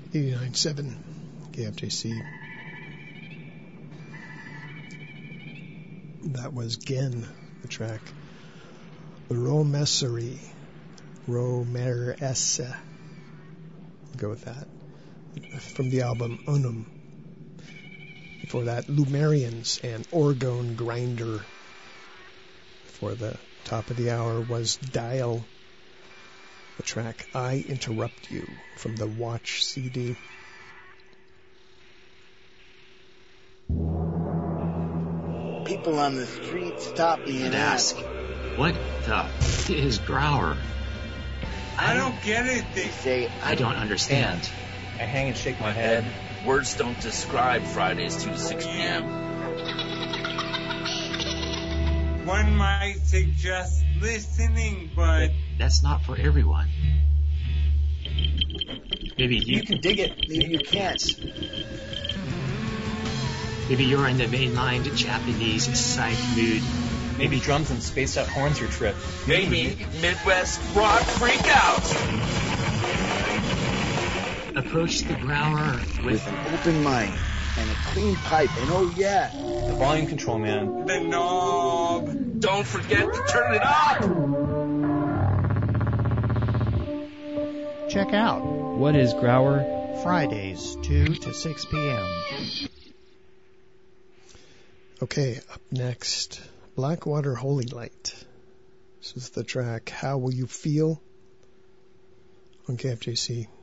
89.7 KFJC. That was Gen, the track Romaesserie. Romaesserie. Go with that. From the album Unum. Before that, Lumerians and Orgone Grinder. For the top of the hour was Dial, the track I Interrupt You from the Watch CD. People on the street stop me and ask, what the is Grauer? I don't get it. They say, I don't understand. I hang and shake my head. Words don't describe Fridays 2 to 6 p.m. One might suggest listening, but that's not for everyone. Maybe you can dig it. Maybe you can't. Maybe you're in the mainline Japanese psych mood. Maybe drums and spaced out horns your trip. Maybe Midwest rock freak out. Approach the Grauer with an open mind and a clean pipe, and oh yeah, the volume control man. The knob. Don't forget to turn it up. Check out What is Grauer? Fridays 2 to 6 p.m. Okay, up next, Blackwater Holy Light. This is the track How Will You Feel on KFJC.